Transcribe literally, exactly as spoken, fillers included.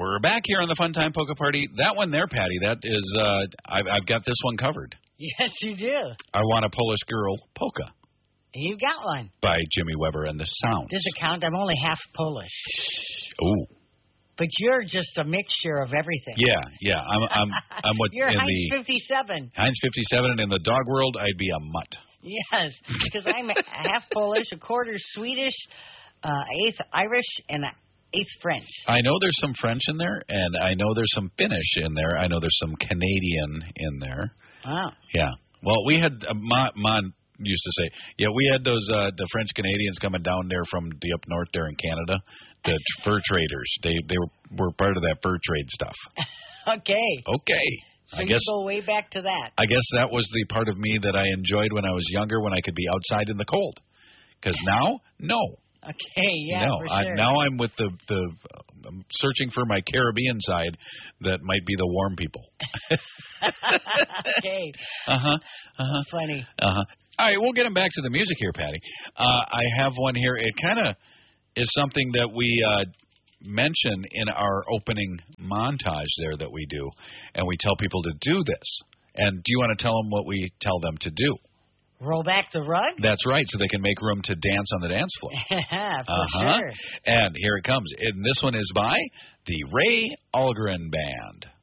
We're back here on the Fun Time Polka Party. That one there, Patty, that is, uh, I've, I've got this one covered. Yes, you do. I Want a Polish Girl Polka. You got one. By Jimmy Weber and the Sound. Does it count? I'm only half Polish. Ooh. But you're just a mixture of everything. Yeah, yeah. I'm I'm I'm what You're in Heinz the fifty-seven. Heinz fifty-seven, and in the dog world, I'd be a mutt. Yes, because I'm half Polish, a quarter Swedish, uh, eighth Irish, and an eighth French. I know there's some French in there, and I know there's some Finnish in there. I know there's some Canadian in there. Wow. Yeah. Well, we had uh, Mon, Mon used to say, yeah, we had those uh, the French Canadians coming down there from the up north there in Canada, the fur traders. They they were, were part of that fur trade stuff. Okay. Okay. So I you guess, go way back to that. I guess that was the part of me that I enjoyed when I was younger, when I could be outside in the cold. Because now, no. Okay, yeah, no, for I, sure. now I'm with the the I'm searching for my Caribbean side that might be the warm people. Okay. Uh huh. Uh huh. Funny. Uh huh. All right, we'll get him back to the music here, Patty. Uh, I have one here. It kind of is something that we uh, mention in our opening montage there that we do, and we tell people to do this. And do you want to tell them what we tell them to do? Roll back the rug? That's right, so they can make room to dance on the dance floor. Yeah, for uh-huh. sure. And here it comes. And this one is by the Ray Algren Band.